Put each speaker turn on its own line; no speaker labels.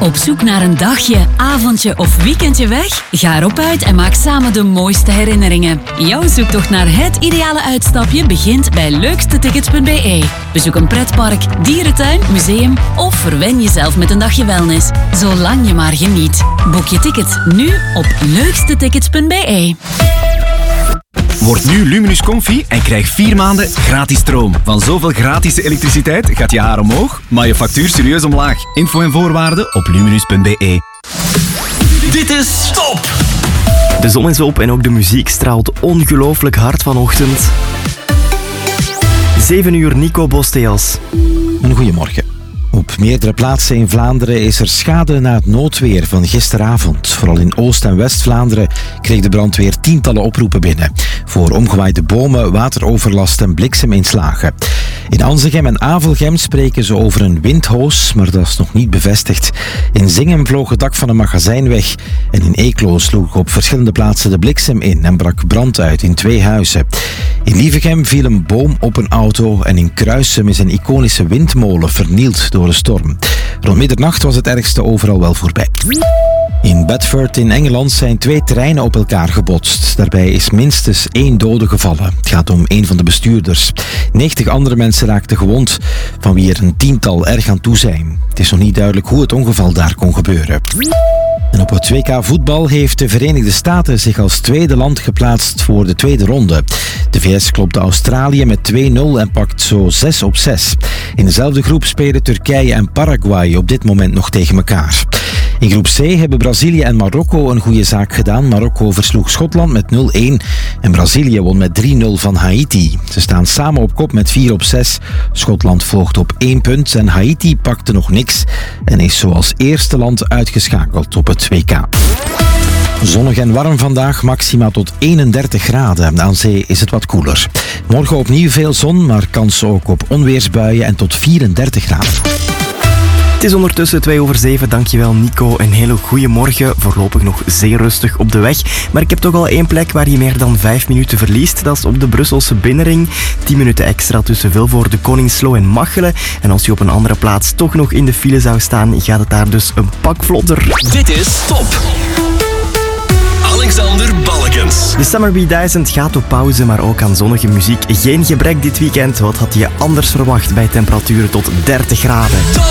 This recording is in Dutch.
Op zoek naar een dagje, avondje of weekendje weg? Ga erop uit en maak samen de mooiste herinneringen. Jouw zoektocht naar het ideale uitstapje begint bij leukstetickets.be. Bezoek een pretpark, dierentuin, museum of verwen jezelf met een dagje wellness. Zolang je maar geniet. Boek je tickets nu op leukstetickets.be.
Word nu Luminus Comfy en krijg 4 maanden gratis stroom. Van zoveel gratis elektriciteit gaat je haar omhoog, maar je factuur serieus omlaag. Info en voorwaarden op luminus.be.
Dit is Top! De zon is op en ook de muziek straalt ongelooflijk hard vanochtend. 7 uur, Nico Bosteels.
Een goeiemorgen. Op meerdere plaatsen in Vlaanderen is er schade na het noodweer van gisteravond. Vooral in Oost- en West-Vlaanderen kreeg de brandweer tientallen oproepen binnen. Voor omgewaaide bomen, wateroverlast en blikseminslagen. In Anzegem en Avelgem spreken ze over een windhoos, maar dat is nog niet bevestigd. In Zingem vloog het dak van een magazijn weg. En in Eeklo sloeg op verschillende plaatsen de bliksem in en brak brand uit in 2 huizen. In Lievegem viel een boom op een auto en in Kruissem is een iconische windmolen vernield door een storm. Rond middernacht was het ergste overal wel voorbij. In Bedford in Engeland zijn 2 treinen op elkaar gebotst. Daarbij is minstens 1 dode gevallen. Het gaat om 1 van de bestuurders. 90 andere mensen raakten gewond, van wie er een 10-tal erg aan toe zijn. Het is nog niet duidelijk hoe het ongeval daar kon gebeuren. En op het WK voetbal heeft de Verenigde Staten zich als tweede land geplaatst voor de tweede ronde. De VS klopte Australië met 2-0 en pakt zo 6 op 6. In dezelfde groep spelen Turkije en Paraguay op dit moment nog tegen elkaar. In groep C hebben Brazilië en Marokko een goede zaak gedaan. Marokko versloeg Schotland met 0-1 en Brazilië won met 3-0 van Haiti. Ze staan samen op kop met 4 op 6. Schotland volgt op 1 punt en Haiti pakte nog niks en is zo als eerste land uitgeschakeld op het WK. Zonnig en warm vandaag, maxima tot 31 graden. Aan zee is het wat koeler. Morgen opnieuw veel zon, maar kans ook op onweersbuien en tot 34 graden.
Het is ondertussen 7:02. Dankjewel Nico. Een hele goede morgen. Voorlopig nog zeer rustig op de weg. Maar ik heb toch al 1 plek waar je meer dan 5 minuten verliest. Dat is op de Brusselse binnenring. 10 minuten extra tussen Vilvoorde, Koningslo en Machelen. En als je op een andere plaats toch nog in de file zou staan, gaat het daar dus een pak vlotter.
Dit is Top! Alexander Balkens.
De Summer B1000 gaat op pauze, maar ook aan zonnige muziek. Geen gebrek dit weekend. Wat had je anders verwacht bij temperaturen tot 30 graden?